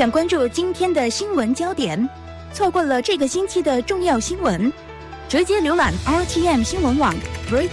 想关注今天的新闻焦点，错过了这个星期的重要新闻，直接浏览 RTM 新闻网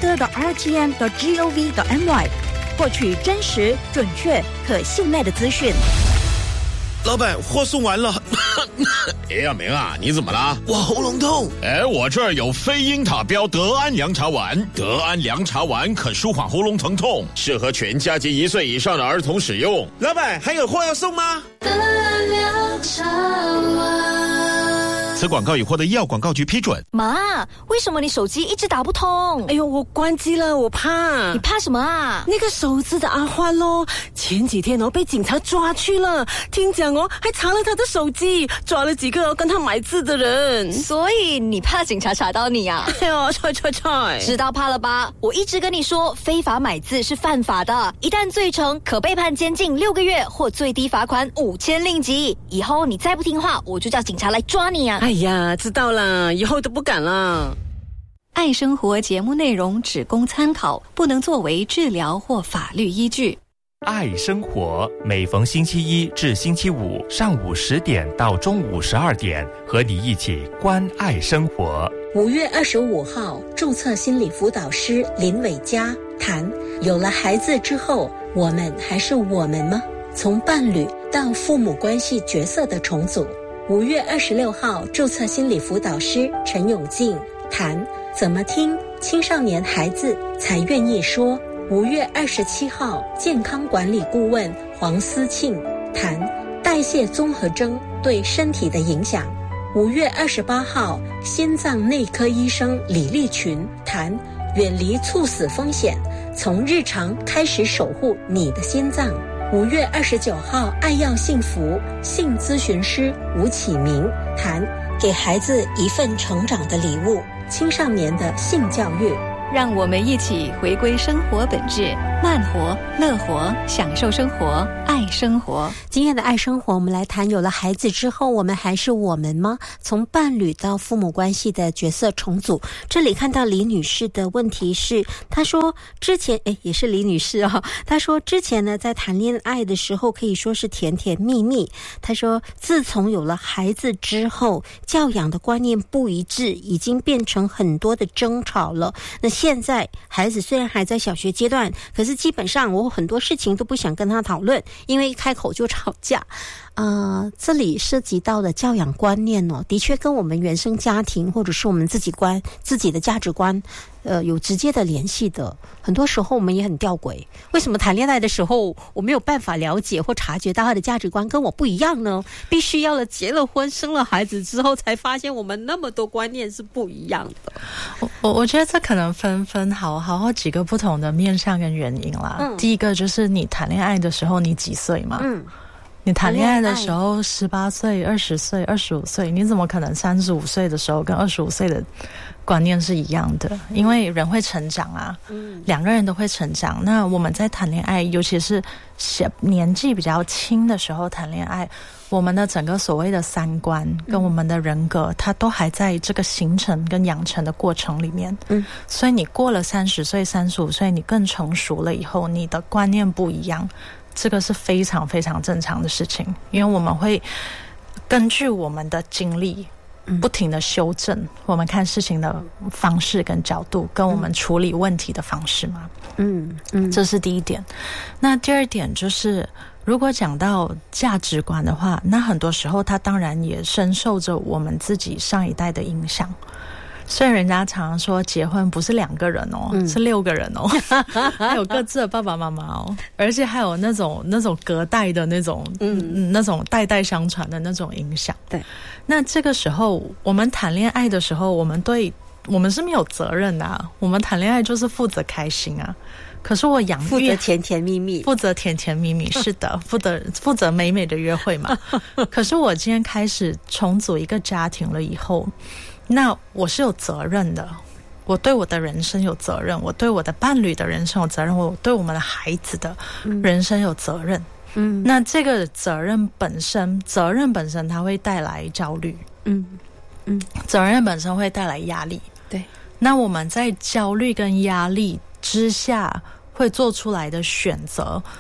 reader.rtm.gov.my 获取真实、准确、可信赖的资讯。 老板，货送完了。 哎呀，明啊，你怎么了？ 我喉咙痛。 我这儿有非英塔标德安凉茶丸，德安凉茶丸可舒缓喉咙疼痛，适合全家及1岁以上的儿童使用。 老板，还有货要送吗？ 德安凉茶丸。 此广告已获得医药广告局批准。 妈，为什么你手机一直打不通？ 哎呦，我关机了，我怕。 你怕什么啊？ 那个手指的阿欢咯，前几天被警察抓去了，听讲还查了他的手机，抓了几个跟他买字的人。 所以你怕警察查到你啊？ 哎呦， 知道怕了吧？我一直跟你说，非法买字是犯法的，一旦罪成，可被判监禁6个月或最低罚款5000令吉。以后你再不听话，我就叫警察来抓你啊！ 哎呀，知道了，以后都不敢了。 爱生活节目内容只供参考，不能作为治疗或法律依据。 爱生活每逢星期一至星期五上午10点到中午12点，和你一起关爱生活。 5月25号，注册心理辅导师林伟嘉谈：有了孩子之后，我们还是我们吗？从伴侣到父母关系角色的重组。5月26号，注册心理辅导师陈永进谈：怎么听青少年孩子才愿意说。5月27号，健康管理顾问黄思庆谈代谢综合征对身体的影响。5月28号，心脏内科医生李立群谈远离猝死风险，从日常开始守护你的心脏。5月29号，爱要幸福性咨询师吴启明谈给孩子一份成长的礼物，青少年的性教育。 让我们一起回归生活本质，慢活、乐活，享受生活，爱生活。 今天的爱生活，我们来谈有了孩子之后，我们还是我们吗？从伴侣到父母关系的角色重组。这里看到李女士的问题是，她说之前也是李女士哦，她说之前呢在谈恋爱的时候可以说是甜甜蜜蜜。她说自从有了孩子之后，教养的观念不一致，已经变成很多的争吵了。那现在孩子虽然还在小学阶段，可是基本上我很多事情都不想跟他讨论，因为一开口就吵架。这里涉及到的教养观念哦，的确跟我们原生家庭或者是我们自己的价值观有直接的联系的。很多时候我们也很吊诡，为什么谈恋爱的时候我没有办法了解或察觉到他的价值观跟我不一样呢？必须要了结了婚生了孩子之后才发现我们那么多观念是不一样的。 我觉得这可能分好几个不同的面向跟原因啦。第一个就是你谈恋爱的时候你几岁嘛？你谈恋爱的时候18岁、20岁、25岁，你怎么可能35岁的时候跟25岁的观念是一样的？因为人会成长啊，两个人都会成长。那我们在谈恋爱，尤其是年纪比较轻的时候谈恋爱，我们的整个所谓的三观跟我们的人格，它都还在这个形成跟养成的过程里面。所以你过了30岁、35岁，你更成熟了以后，你的观念不一样。这个是非常非常正常的事情，因为我们会根据我们的经历不停的修正我们看事情的方式跟角度，跟我们处理问题的方式嘛。这是第一点。那第二点就是，如果讲到价值观的话，那很多时候它当然也深受着我们自己上一代的影响。所以人家常常说结婚不是2个人哦，是6个人哦，还有各自的爸爸妈妈哦，而且还有那种隔代的那种那种代代相传的那种影响。对，那这个时候我们谈恋爱的时候，我们是没有责任的啊，我们谈恋爱就是负责开心啊。可是我养育负责甜甜蜜蜜， 是的，负责美美的约会嘛。可是我今天开始重组一个家庭了以后，那我是有责任的，我对我的人生有责任，我对我的伴侣的人生有责任，我对我们的孩子的人生有责任。那这个责任本身它会带来焦虑，责任本身会带来压力。对，那我们在焦虑跟压力之下会做出来的选择，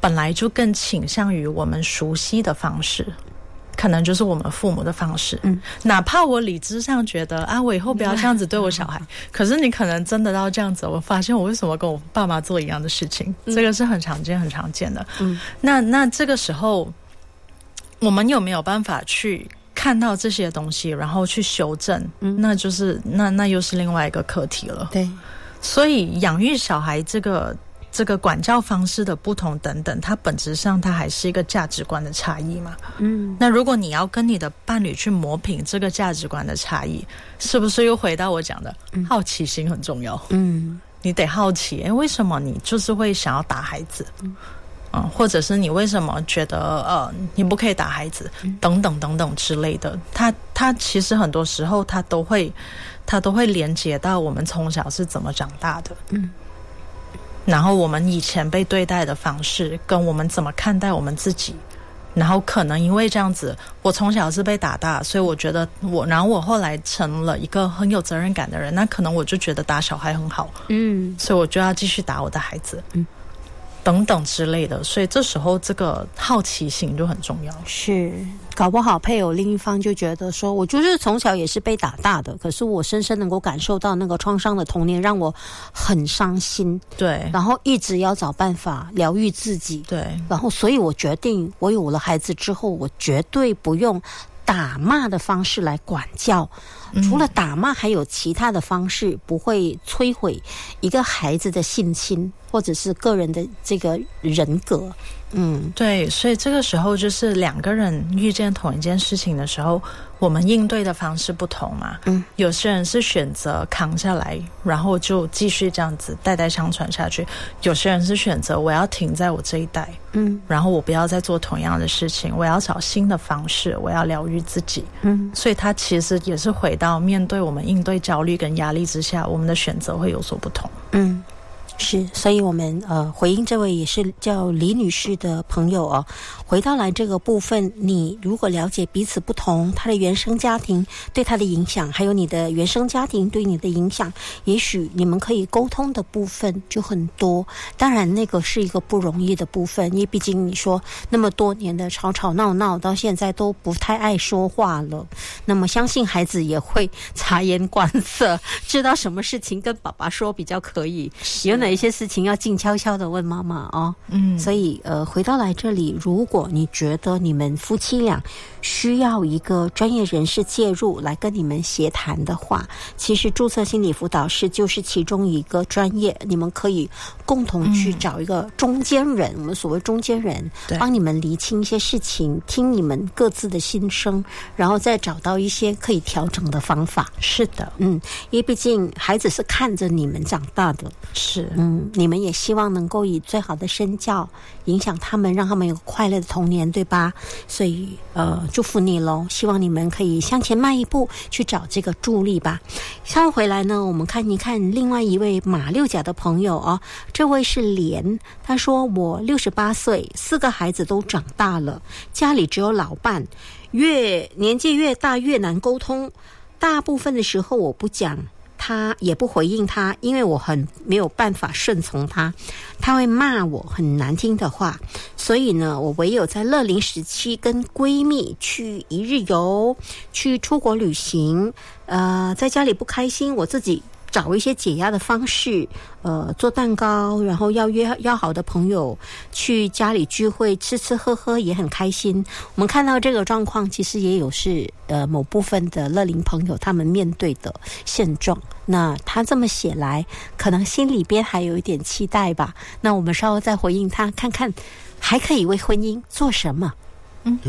本来就更倾向于我们熟悉的方式，可能就是我们父母的方式。哪怕我理智上觉得啊，我以后不要这样子对我小孩，可是你可能真的到这样子，我发现我为什么跟我爸妈做一样的事情，这个是很常见的。那这个时候，我们有没有办法去看到这些东西，然后去修正？那就是那又是另外一个课题了。 对， 所以养育小孩这个管教方式的不同等等，它本质上它还是一个价值观的差异嘛。那如果你要跟你的伴侣去磨平这个价值观的差异，是不是又回到我讲的好奇心很重要？你得好奇，为什么你就是会想要打孩子？或者是你为什么觉得你不可以打孩子，等等等等之类的，它其实很多时候它都会连接到我们从小是怎么长大的，然后我们以前被对待的方式，跟我们怎么看待我们自己，然后可能因为这样子，我从小是被打大，所以我觉得然后我后来成了一个很有责任感的人，那可能我就觉得打小孩很好，所以我就要继续打我的孩子，等等之类的，所以这时候这个好奇心就很重要。 是，搞不好配偶另一方就觉得说，我就是从小也是被打大的，可是我深深能够感受到那个创伤的童年让我很伤心， 对， 然后一直要找办法疗愈自己， 对， 然后所以我决定，我有了孩子之后，我绝对不用打骂的方式来管教，除了打骂还有其他的方式不会摧毁一个孩子的性心或者是个人的这个人格。 对，所以这个时候就是两个人遇见同一件事情的时候，我们应对的方式不同嘛。有些人是选择扛下来，然后就继续这样子代代相传下去，有些人是选择我要停在我这一代，然后我不要再做同样的事情，我要找新的方式，我要疗愈自己。所以它其实也是回到面对我们应对焦虑跟压力之下，我们的选择会有所不同。 是，所以我们回应这位也是叫李女士的朋友哦，回到来这个部分，你如果了解彼此不同，他的原生家庭对他的影响，还有你的原生家庭对你的影响，也许你们可以沟通的部分就很多。当然那个是一个不容易的部分，因为毕竟你说那么多年的吵吵闹闹，到现在都不太爱说话了，那么相信孩子也会察言观色，知道什么事情跟爸爸说比较可以，有哪一些事情要静悄悄的问妈妈哦。所以回到来这里，如果你觉得你们夫妻俩需要一个专业人士介入来跟你们协谈的话，其实注册心理辅导师就是其中一个专业，你们可以共同去找一个中间人，我们所谓中间人，帮你们厘清一些事情，听你们各自的心声，然后再找到一些可以调整的方法。 是的， 因为毕竟孩子是看着你们长大的， 是， 你们也希望能够以最好的身教影响他们，让他们有快乐的童年，对吧？所以祝福你咯，希望你们可以向前迈一步，去找这个助力吧。稍后回来呢，我们看一看另外一位马六甲的朋友哦，这位是莲，他说我68岁，4个孩子都长大了，家里只有老伴，年纪越大越难沟通，大部分的时候我不讲他也不回应他，因为我很没有办法顺从他，他会骂我很难听的话，所以呢，我唯有在乐龄时期跟闺蜜去一日游，去出国旅行，在家里不开心，我自己找一些解压的方式，做蛋糕，然后邀好的朋友去家里聚会，吃吃喝喝也很开心。我们看到这个状况，其实也有是某部分的乐龄朋友他们面对的现状。那他这么写来，可能心里边还有一点期待吧。那我们稍后再回应他，看看还可以为婚姻做什么。